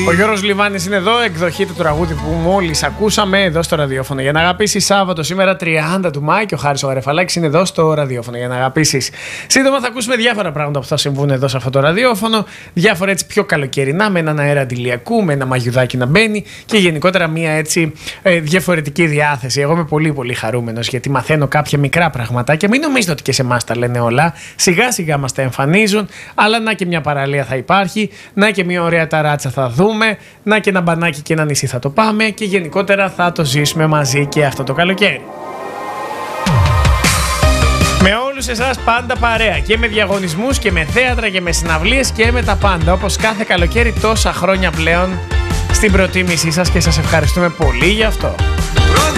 Ο Γιώργος Λιβάνης είναι εδώ, εκδοχή του τραγούδι που μόλις ακούσαμε εδώ στο ραδιόφωνο. Για να αγαπήσεις, Σάββατο σήμερα 30 του Μάη, και ο Χάρης ο Γαρεφαλάκης είναι εδώ στο ραδιόφωνο για να αγαπήσεις. Σύντομα θα ακούσουμε διάφορα πράγματα που θα συμβούν εδώ σε αυτό το ραδιόφωνο. Διάφορα έτσι πιο καλοκαιρινά, με έναν αέρα αντιλιακού, με ένα μαγιουδάκι να μπαίνει και γενικότερα μια έτσι διαφορετική διάθεση. Εγώ είμαι πολύ πολύ χαρούμενος γιατί μαθαίνω κάποια μικρά πραγματάκια. Μην νομίζετε ότι και σε εμάς τα λένε όλα. Σιγά σιγά μας τα εμφανίζουν, αλλά να και μια παραλία θα υπάρχει, να και μια ωραία ταράτσα θα δούμε, να και ένα μπανάκι και ένα νησί θα το πάμε και γενικότερα θα το ζήσουμε μαζί και αυτό το καλοκαίρι. Με όλους εσάς πάντα παρέα και με διαγωνισμούς και με θέατρα και με συναυλίες και με τα πάντα, όπως κάθε καλοκαίρι τόσα χρόνια πλέον στην προτίμησή σας και σας ευχαριστούμε πολύ γι' αυτό.